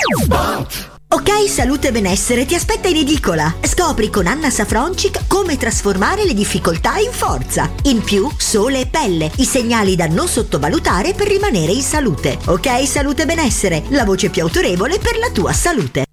Ok, salute e benessere ti aspetta in edicola. Scopri con Anna Safroncic come trasformare le difficoltà in forza. In più, sole e pelle, i segnali da non sottovalutare per rimanere in salute. Ok, salute e benessere, la voce più autorevole per la tua salute.